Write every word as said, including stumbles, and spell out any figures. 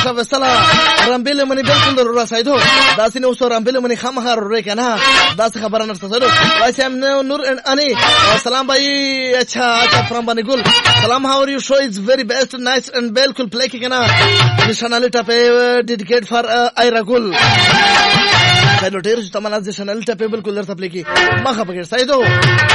وسلا رامبل منی بالکل ضرورت سایدو داسې نو سو رامبل منی خامخار ورې کنه داسې خبره نه ستاسو وایي ام نور اني سلام بھائی اچھا اچھا فرام بنی ګل سلام how are you show is very best nice and بالکل play کنه نشانه ټاپه dedicate for ایرا ګل سایدو ډیر چې تمنا د نشانه ټاپه بالکل درته play کی مخه پکې سایدو